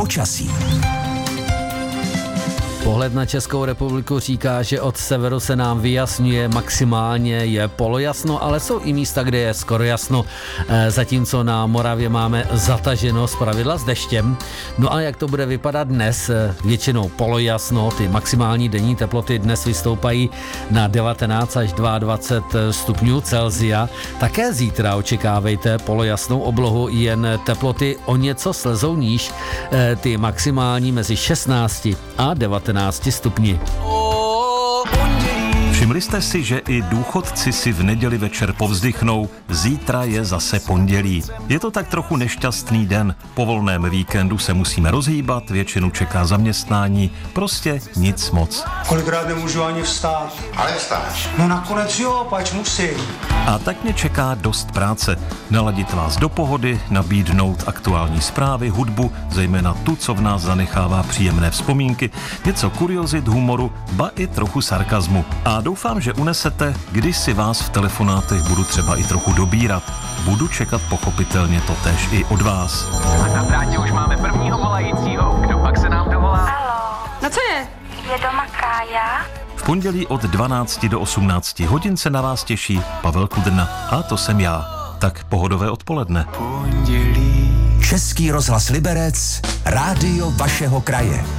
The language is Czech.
počasí. Pohled na Českou republiku říká, že od severu se nám vyjasňuje, maximálně je polojasno, ale jsou i místa, kde je skoro jasno, zatímco na Moravě máme zataženo zpravidla s deštěm. No a jak to bude vypadat dnes? Většinou polojasno, ty maximální denní teploty dnes vystoupají na 19 až 22 stupňů Celsia. Také zítra očekávejte polojasnou oblohu, jen teploty o něco slezou níž, ty maximální mezi 16 a 19 stupni. Všimli jste si, že i důchodci si v neděli večer povzdychnou, zítra je zase pondělí. Je to tak trochu nešťastný den. Po volném víkendu se musíme rozhýbat, většinu čeká zaměstnání, prostě nic moc. Kolikrát nemůžu ani vstát. Ale vstáš. No nakonec jo, pač musím. A tak mě čeká dost práce. Naladit vás do pohody, nabídnout aktuální zprávy, hudbu, zejména tu, co v nás zanechává příjemné vzpomínky, něco kuriozit, humoru, ba i trochu sarkazmu. A doufám, že unesete, když si vás v telefonátech budu třeba i trochu dobírat. Budu čekat pochopitelně totéž i od vás. A na drátě už máme prvního volajícího. Kdo pak se nám dovolá? Haló. No co je? Je doma Kája? V pondělí od 12 do 18 hodin se na vás těší Pavel Kudrna. A to jsem já. Tak pohodové odpoledne. Český rozhlas Liberec, rádio vašeho kraje.